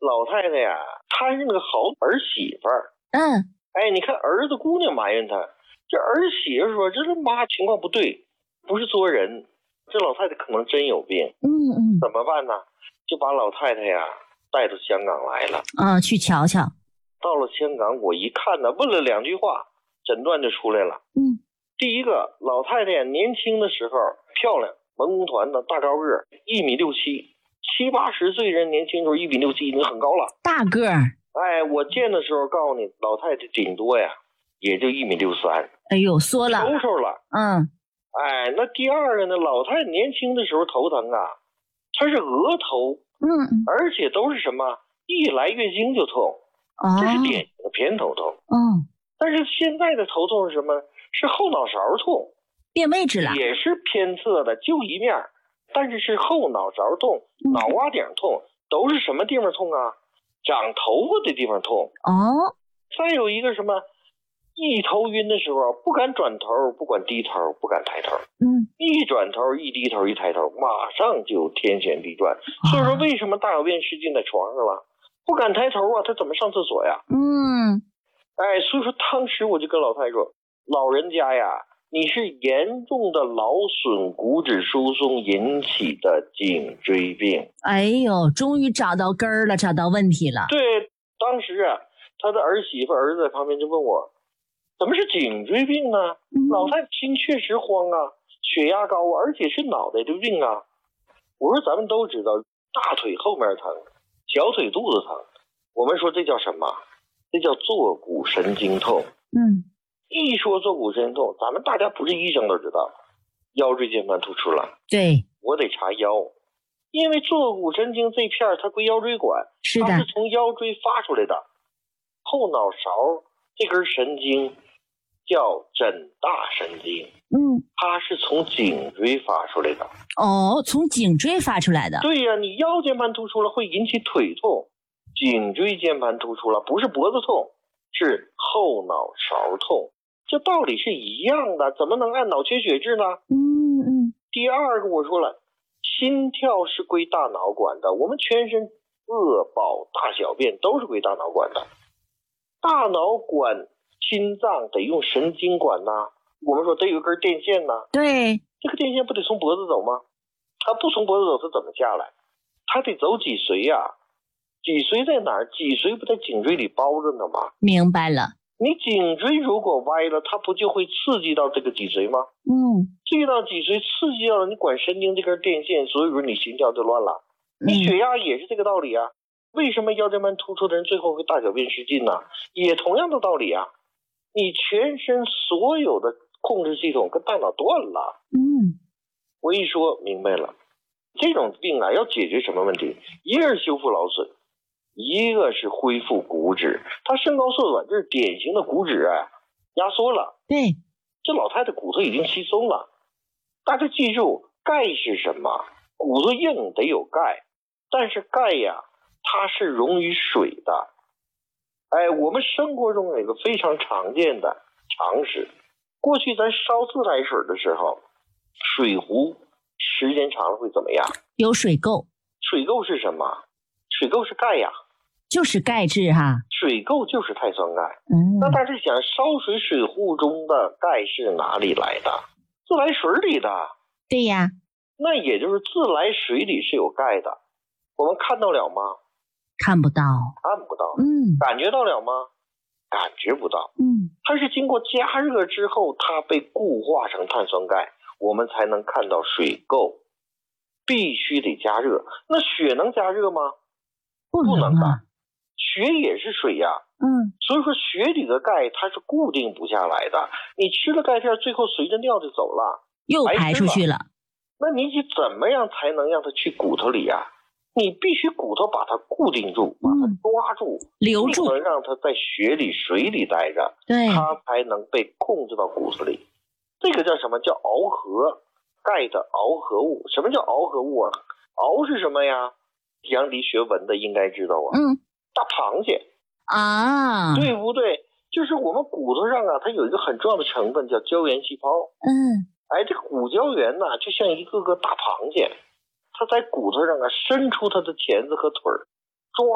老太太呀，她是那个好儿媳妇儿。你看儿子姑娘埋怨她，这儿媳妇说这妈情况不对，不是作人，这老太太可能真有病。怎么办呢？就把老太太呀带到香港来了。 去瞧瞧。 到了香港，我一看呢，问了2句话，诊断就出来了。第一个，老太太年轻的时候漂亮，文工团的大高个，1.67米，70、80岁人年轻时候1.67米已经很高了，大个儿。我见的时候告诉你，老太太顶多呀也就1.63米。 哎呦，缩了， 抽了。那第二个呢，老太太年轻的时候头疼啊，她是额头，而且都是什么，一来月经就痛，这是典型的偏头痛。但是现在的头痛是什么？是后脑勺痛， 变位置了， 也是偏侧的，就一面，但是是后脑勺痛，脑瓜顶痛，都是什么地方痛啊？长头发的地方痛。再有一个什么，一头晕的时候不敢转头，不敢低头，不敢抬头。一转头一低头一抬头，马上就天旋地转。所以说为什么大小便失禁在床上了，不敢抬头啊，他怎么上厕所呀？所以说当时我就跟老太太说，老人家呀，你是严重的劳损骨质疏松引起的颈椎病。 哎呦，终于找到根儿了，找到问题了。 对，当时啊，他的儿媳妇儿子在旁边就问我，怎么是颈椎病呢？老太太心确实慌啊，血压高啊，而且是脑袋的病啊。我说咱们都知道，大腿后面疼，小腿肚子疼，我们说这叫什么？这叫坐骨神经痛。一说坐骨神经痛，咱们大家不是医生都知道，腰椎间盘突出了。 对， 我得查腰，因为坐骨神经这片它归腰椎管， 是的， 它是从腰椎发出来的。后脑勺这根神经叫枕大神经，它是从颈椎发出来的。 从颈椎发出来的。 对呀，你腰间盘突出了会引起腿痛，颈椎间盘突出了不是脖子痛，是后脑勺痛。这道理是一样的，怎么能按脑缺血治呢？第二个我说了，心跳是归大脑管的，我们全身饿饱大小便都是归大脑管的。大脑管心脏得用神经管呐，我们说得有一根电线呐。对，这个电线不得从脖子走吗？它不从脖子走，它怎么下来？它得走脊髓呀。脊髓在哪儿？脊髓不在颈椎里包着呢吗？ 明白了。 你颈椎如果歪了，它不就会刺激到这个脊髓吗？刺激到脊髓，刺激到了你管神经这根电线，所以说你心跳就乱了。你血压也是这个道理啊。为什么腰间盘突出的人最后会大小便失禁呢？也同样的道理啊。你全身所有的控制系统跟大脑断了。我一说明白了，这种病啊要解决什么问题？一个是修复劳损，一个是恢复骨质。它身高缩短，这是典型的骨质压缩了。对，这老太太骨头已经稀松了。大家记住，钙是什么？骨头硬得有钙，但是钙呀，它是溶于水的。我们生活中有一个非常常见的常识，过去咱烧自来水的时候，水壶时间长了会怎么样？ 有水垢。 水垢是什么？水垢是钙呀， 就是钙质哈。 水垢就是碳酸钙。那大家想，烧水水壶中的钙是哪里来的？自来水里的。 对呀。 那也就是自来水里是有钙的，我们看到了吗？ 看不到。 看不到。感觉到了吗？感觉不到。它是经过加热之后，它被固化成碳酸钙，我们才能看到水垢。必须得加热。那血能加热吗？不能啊。血也是水呀。所以说血里的钙它是固定不下来的，你吃了钙片，最后随着尿就走了， 又排出去了。 那你怎么样才能让它去骨头里呀？你必须骨头把它固定住，把它抓住， 留住， 不能让它在血里水里待着， 对， 它才能被控制到骨头里。这个叫什么？叫螯合，钙的螯合物。什么叫螯合物啊？螯是什么呀？阳底学文的应该知道啊。大螃蟹啊，对不对？就是我们骨头上啊，它有一个很重要的成分叫胶原细胞。这个骨胶原呢，就像一个个大螃蟹，它在骨头上啊伸出它的钳子和腿儿，